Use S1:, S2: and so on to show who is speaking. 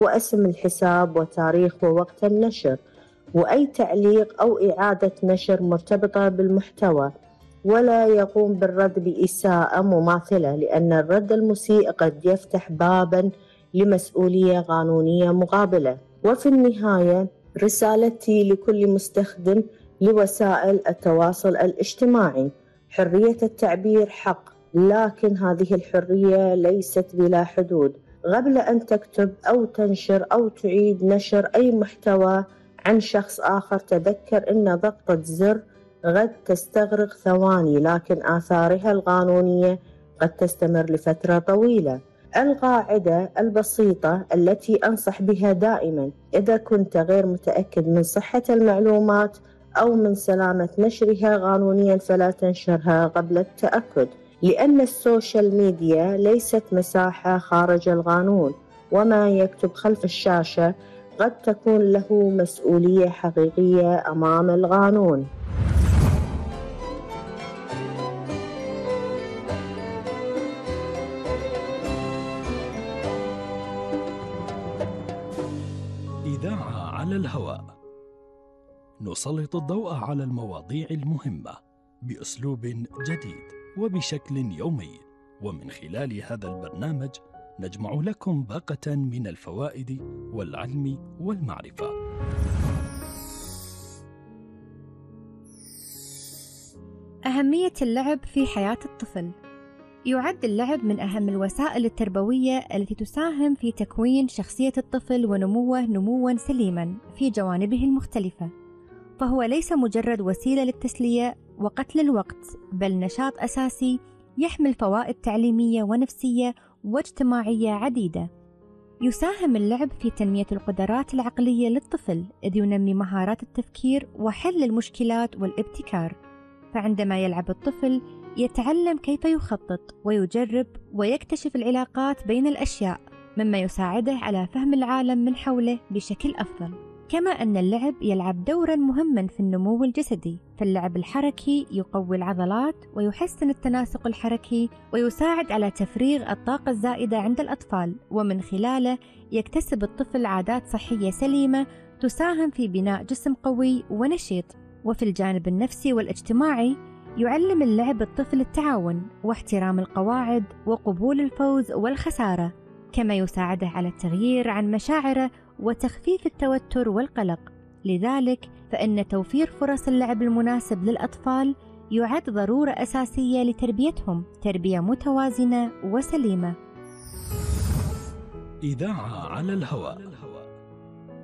S1: واسم الحساب وتاريخ ووقت النشر، وأي تعليق أو إعادة نشر مرتبطة بالمحتوى، ولا يقوم بالرد بإساءة مماثلة، لأن الرد المسيء قد يفتح باباً لمسؤولية قانونية مقابلة. وفي النهاية رسالتي لكل مستخدم لوسائل التواصل الاجتماعي: حرية التعبير حق، لكن هذه الحرية ليست بلا حدود. قبل أن تكتب أو تنشر أو تعيد نشر أي محتوى عن شخص آخر، تذكر أن ضغطة زر قد تستغرق ثواني، لكن آثارها القانونية قد تستمر لفترة طويلة. القاعدة البسيطة التي أنصح بها دائما: إذا كنت غير متأكد من صحة المعلومات أو من سلامة نشرها قانونيا فلا تنشرها قبل التأكد، لأن السوشيال ميديا ليست مساحة خارج القانون، وما يكتب خلف الشاشة قد تكون له مسؤولية حقيقية أمام القانون.
S2: إذاعة على الهواء، نسلط الضوء على المواضيع المهمة بأسلوب جديد وبشكل يومي، ومن خلال هذا البرنامج نجمع لكم باقة من الفوائد والعلم والمعرفة.
S3: أهمية اللعب في حياة الطفل. يعد اللعب من أهم الوسائل التربوية التي تساهم في تكوين شخصية الطفل ونموه نمواً سليماً في جوانبه المختلفة، فهو ليس مجرد وسيلة للتسلية وقتل الوقت، بل نشاط أساسي يحمل فوائد تعليمية ونفسية واجتماعية عديدة. يساهم اللعب في تنمية القدرات العقلية للطفل، إذ ينمي مهارات التفكير وحل المشكلات والابتكار. فعندما يلعب الطفل يتعلم كيف يخطط ويجرب ويكتشف العلاقات بين الأشياء، مما يساعده على فهم العالم من حوله بشكل أفضل. كما أن اللعب يلعب دوراً مهماً في النمو الجسدي، فاللعب الحركي يقوي العضلات ويحسن التناسق الحركي ويساعد على تفريغ الطاقة الزائدة عند الأطفال، ومن خلاله يكتسب الطفل عادات صحية سليمة تساهم في بناء جسم قوي ونشيط. وفي الجانب النفسي والاجتماعي يعلم اللعب الطفل التعاون واحترام القواعد وقبول الفوز والخسارة، كما يساعده على التغيير عن مشاعره وتخفيف التوتر والقلق. لذلك فإن توفير فرص اللعب المناسب للأطفال يعد ضرورة أساسية لتربيتهم تربية متوازنة وسليمة.
S2: إذاعة على الهواء.